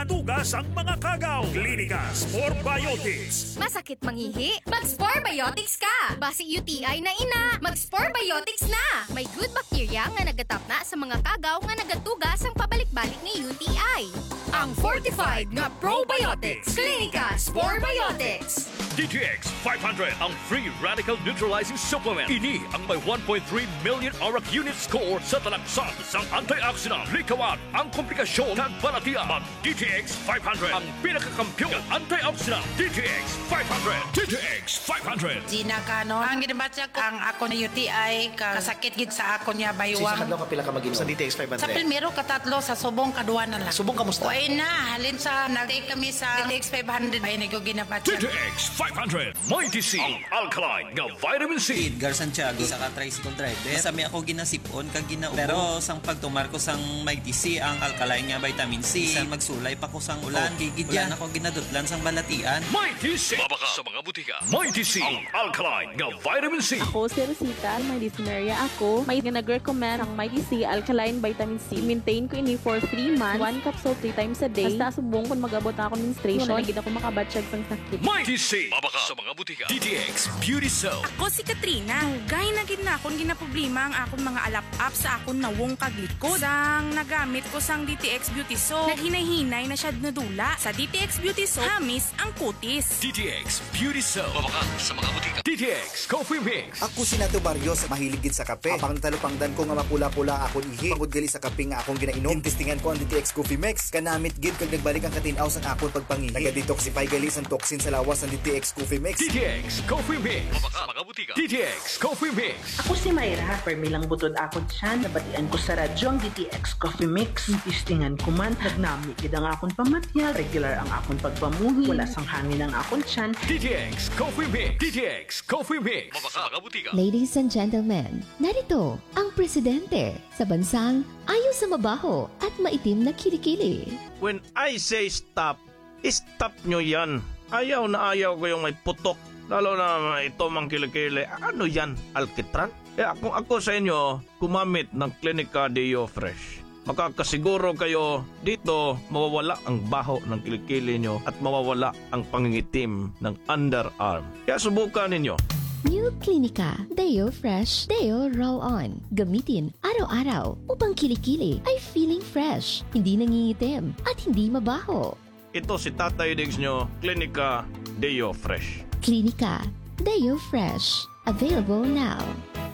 Tugas ang mga kagaw. Klinika Sport Biotics. Masakit mangihi? Mag-Spore Biotics ka! Basi UTI na ina, mag-Spore Biotics na! May good bacteria nga nagatapna sa mga kagaw nga nagatugas ang pabalik-balik ni UTI. Ang fortified na probiotics. Klinika Spore Biotics. DTX 500 ang free radical neutralizing supplement. Ini ang may 1.3 million arak unit score sa talaksan sang antioxidant. Likawan ang komplikasyon ng balatian. Mag DTX 500 ang pinakakampyong antioxidant. DTX 500. DTX 500. Gina Cano, ang ginabatsa ko ang ako na UTI kasakit gid sa ako niya Sa baywang. kadlaw ka pila ka mag sa DTX 500. Sa primero katatlo sa subong kadua na lang. Subong kamusta? Uy na, halin sa nag-take kami sa DTX 500 ay nag ginabatsa. DTX 500. Mighty C. Ang alkaline nga vitamin C. Edgar Santiago sa tricycle driver. Sami ako ginasipon kag ginaubo. Pero sang pagtumar ko sang Mighty C ang alkaline nga vitamin C. Sang magsulay pa ko sang ulan. Gigidyan ako ginadutlan sang balatian. Mighty C. Mabaka sa mga butika. Mighty C. Ang alkaline nga vitamin C. Ako si Rosita, may dyspnea ako. May nag-recommend ang Mighty C Alkaline Vitamin C. Maintain ko ini for 3 months. 1 capsule 3 times a day. Basta subong kung mag-abot ako ng menstruation. Nagid ako makabatsyag sang sakit. Mighty C. Mabaka sa mga butika. DTX Beauty Soap. Ako si Katrina. Gay na gid na akong ginaproblema ang akong mga alap-up sa akong nawong kaglikod. Sang nagamit ko sang DTX Beauty Soap, naghinay-hinay na siya nadula. Sa DTX Beauty Soap, hamis ang kutis. DTX Beauty Soap. Mabaka sa mga butika. DTX Coffee Mix. Ako si Nato Barrios, mahiligid sa kape. Apang talupangdan ko nga mapula-pula akong ihi. Pagod gali sa kape nga akong ginainom. Tintistingan ko ang DTX Coffee Mix. Kanamit gid kag nagbalik ang katinaw sang akong pagpangihi. Naga-detoxify gali sang toxin sa lawas ng DTX Coffee Mix. DTX Coffee Mix. Mabaka sa mga butika. DTX Coffee Mix. Ako si Mayra, permilang butod akon siya, nabatian ko sa radyo ang DTX Coffee Mix. Istingan ko man, nagnami gid ang akon pamatya, regular ang akon pagpamuhi, wala sang hangin ang akon tiyan. DTX Coffee Mix. DTX Coffee Mix. Mabaka sa mga butika. Ladies and gentlemen, narito ang presidente sa bansang ayaw sa mabaho at maitim na kilikili. When I say stop, stop nyo yan. Ayaw na ayaw ko yung may putok. Lalo na ito mang kilikili. Ano yan? Alkitran? Kung ako sa inyo, gumamit ng Klinika Deo Fresh. Makakasiguro kayo dito mawawala ang baho ng kilikili nyo at mawawala ang pangingitim ng underarm. Kaya subukan ninyo. New Klinika Deo Fresh Deo Roll On. Gamitin araw-araw upang kilikili ay feeling fresh, hindi nangingitim at hindi mabaho. Ito si Tatay Diggs nyo, Klinika Deo Fresh. Klinika Deo Fresh. Available now.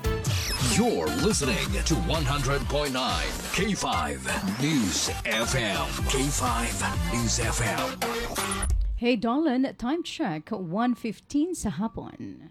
You're listening to 100.9 K5 News FM. K5 News FM. Hey Dolan, time check 1:15 sa hapon.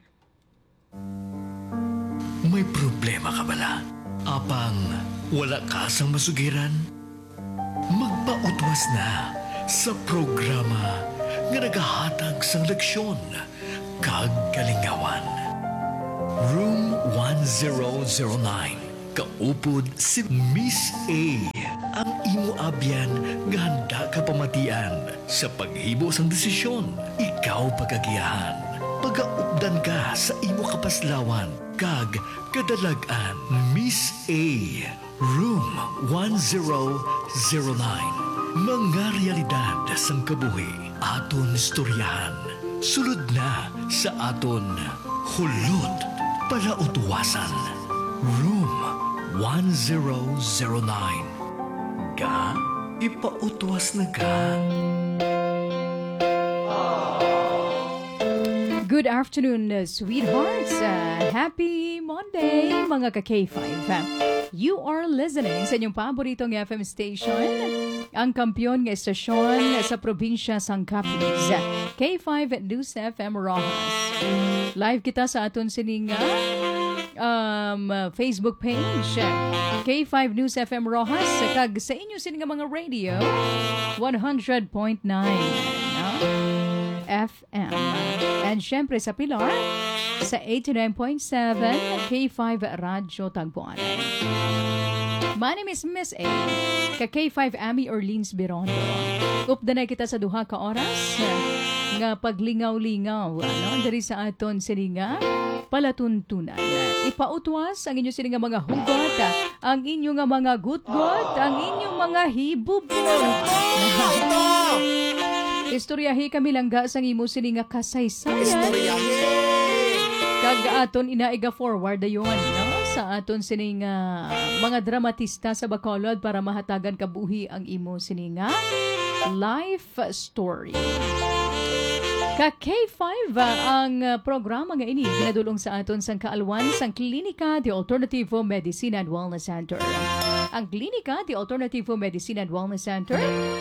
May problema ka bala? Apang wala ka sang masugiran? Magpautwas na sa programa nga nagahatag sang leksyon kag kalingawan. Room 1009. Kaupod si Miss A. Ang imo abyan nga handa ka pamatian sa paghibo sang desisyon. Ikaw pagagiyahan. Pagaupdan ka sa imo kapaslawan kag kadalagan. Miss A. Room 1009. Mga realidad sang kabuhi aton istoryahan. Sulod na sa aton hulot palautwasan. Room 1009. Ka, ipautwas na ka. Good afternoon, sweethearts. Happy Monday, mga ka-K5. You are listening sa inyong paboritong FM station, ang kampyon ng estasyon sa probinsya sang Capiz, K5 News FM Rojas. Live kita sa aton sining Facebook page, K5 News FM Rojas, kag sa inyo sining mga radio, 100.9 FM. And syempre sa Pilar, sa 89.7 K5 Radyo Tagpuan. My name is Miss A, ka K5 Amy Orleans Birondo. Updanay kita sa duha ka oras nga paglingaw-lingaw dari sa aton sininga palatuntunan. Ipautwas ang inyo sininga mga hugot, ang inyo nga mga gutgot, ang inyong mga hibubot. Istoryahi kami langga sang imo sini nga kasaysayan. Kag aton inaiga forward dayon, no? Sa aton sini nga mga dramatista sa Bacolod para mahatagan kabuhi ang imo sini nga life story. Ka K5 ang programa nga ini ginadulong sa aton sang kaalwan sang Klinika de Alternativo Medicina and Wellness Center. Ang Klinika de Alternativo Medicina and Wellness Center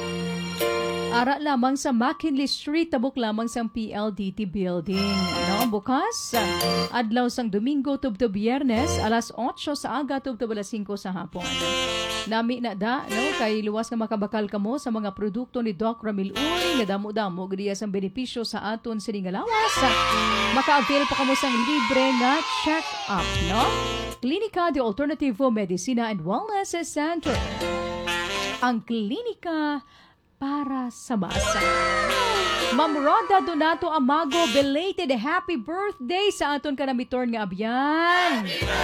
ara lamang sa McKinley Street, tabok lamang sa PLDT building. No, bukas adlaw sang Domingo tubto Biyernes alas 8 sa aga tubto alas 5 sa hapon. Nami na da, no, kay luwas nga makabakal kamo sa mga produkto ni Doc Ramil Uy nga damo-damo gadiya sang benepisyo sa aton sini nga lawas. Maka-avail pa kamo sang libre nga check-up, no? Klinika de Alternativo Medicina and Wellness Center. Ang klinika para sa masa. Ma'am Rhoda Donato Amago, belated happy birthday sa aton kanamitorn nga abyan.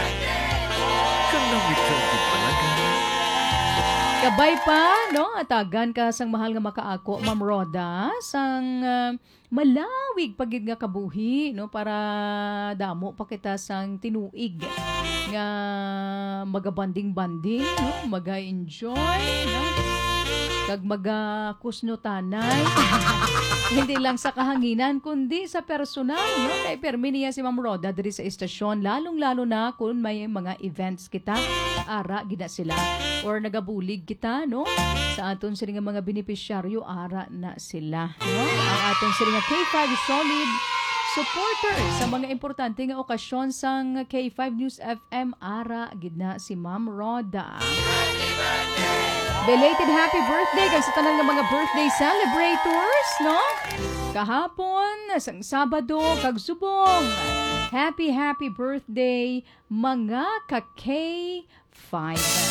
Kanamitorn ko talaga. Kabay pa, no? Atagan ka sang mahal nga makaako, Ma'am Rhoda, sang malawig pagid nga kabuhi, no? Para damo pa kita sang tinuig nga magabanding-banding, no? Maga-enjoy, no? Kag magakusnotanay. Hindi lang sa kahanginan, kundi sa personal, no? Kay permi niya si Ma'am Rhoda diri sa istasyon, lalong-lalo na kung may mga events kita, ara gina sila. Or nagabulig kita, no? Sa aton sila nga mga benepisyaryo, ara na sila, no? Ang aton sila nga K5 Solid supporter sa mga importante nga okasyon sang K5 News FM, ara gina si Ma'am Rhoda. Belated happy birthday kag sa tanan nga mga birthday celebrators, no? Kahapon, sang Sabado, kag subong. Happy birthday mga ka K5.